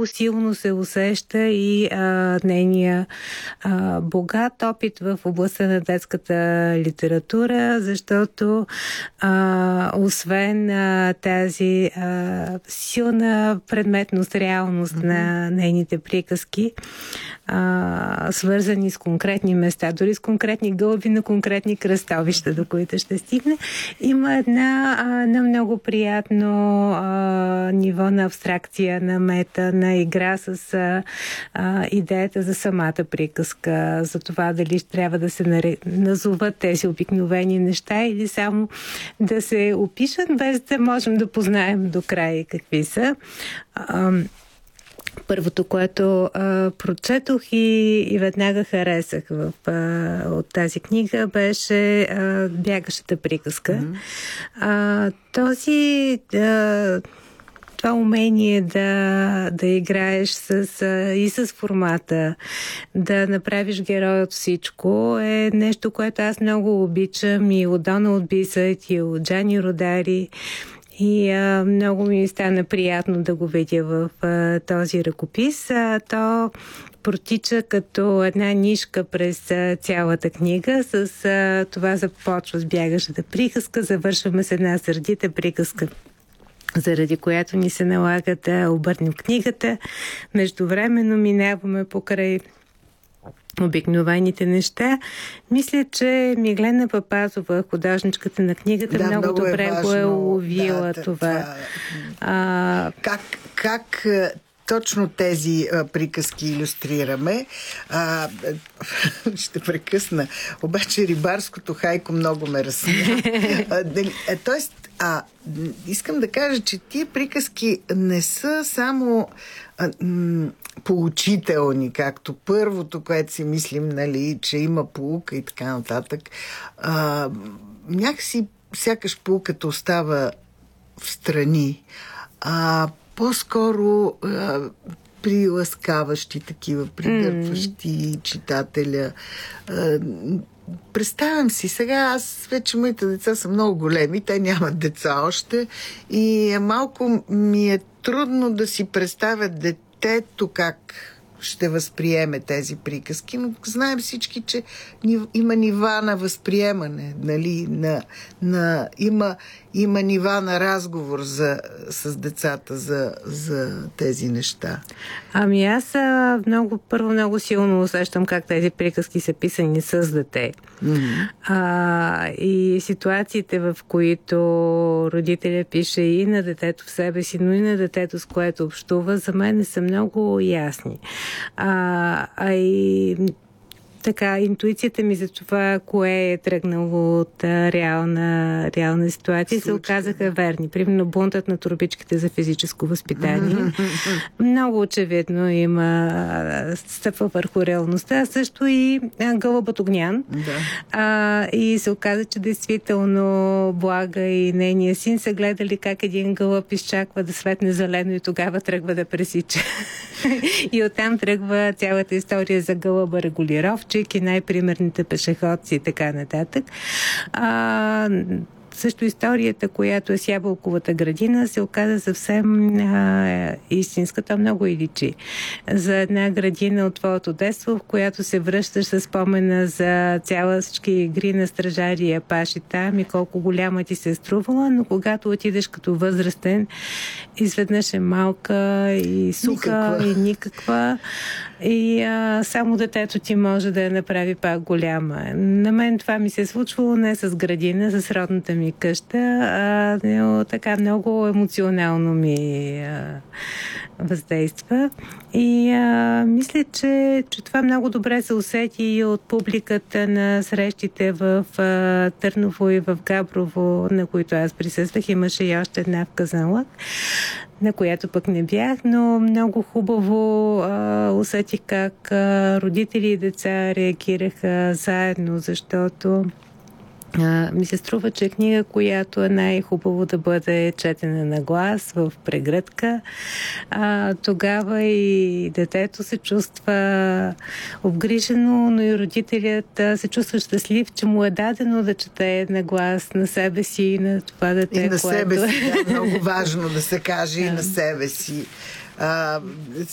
много силно се усеща и нейния богат опит в областта на детската литература, защото освен тази силна предметност, реалност на нейните приказки, свързани с конкретни места, дори с конкретни гълъби на конкретни кръстовища, до които ще стигне, има една много приятно ниво на абстракция, на мета, на игра с идеята за самата приказка, за това дали ще трябва да се назоват тези обикновени неща или само да се опишат, без да можем да познаем до край какви са. Първото, което прочетох и веднага харесах от тази книга, беше Бягащата приказка. Това умение да играеш и с формата, да направиш герой от всичко е нещо, което аз много обичам и от Доналд Бисът, и от Джани Родари. И много ми стана приятно да го видя в този ръкопис. То протича като една нишка през цялата книга. С това започва с бягащата приказка, завършваме с една сърдита приказка, заради която ни се налага да обърнем книгата. Междувременно минаваме покрай обикновените неща. Мисля, че Миглена Папазова, художничката на книгата, много добре го е уловила това. Как точно тези приказки илюстрираме? Ще прекъсна. Обаче рибарското хайко много ме разсмя. Тоест, искам да кажа, че тия приказки не са само поучителни, както първото, което си мислим, нали, че има поука и така нататък. Някакси сякаш поуката остава в страни. По-скоро приласкаващи такива, придърпващи читателя. Представям си, сега аз вече моите деца са много големи, те нямат деца още и малко ми е трудно да си представя детето как ще възприеме тези приказки, но знаем всички, че има нива на възприемане, нали, има нива на разговор с децата за тези неща. Ами аз много силно усещам как тези приказки са писани с дете. И ситуациите, в които родителя пише и на детето в себе си, но и на детето, с което общува, за мен са много ясни. И така, интуицията ми за това, кое е тръгнало от реална ситуация, се оказаха верни. Примерно бунтът на турбичките за физическо възпитание. Много очевидно има стъпва върху реалността. Също и гълъбът Огнян. И се оказа, че действително Блага и нейния син са гледали как един гълъб изчаква да светне зелено и тогава тръгва да пресича. И оттам тръгва цялата история за гълъба регулировчик и най-примерните пешеходци и така нататък. Също историята, която е с ябълковата градина, се оказа съвсем истинска. То много и личи. За една градина от твоето детство, в която се връщаш със спомена за всички игри на стражари и апаши там и колко голяма ти се е струвала, но когато отидеш като възрастен, изведнъж е малка и суха и никаква. И само детето ти може да я направи пак голяма. На мен това ми се е случвало не с градина, с родната ми къща, но така много емоционално ми въздейства. И мисля, че това много добре се усети и от публиката на срещите в Търново и в Габрово, на които аз присъствах. Имаше и още една в Казанлък, на която пък не бях, но много хубаво усетих как родители и деца реагираха заедно, защото ми се струва, че е книга, която е най-хубаво да бъде четена на глас в прегръдка. Тогава и детето се чувства обгрижено, но и родителят се чувства щастлив, че му е дадено да чете на глас на себе си и на това дете. И на себе си, много важно да се каже и на себе си.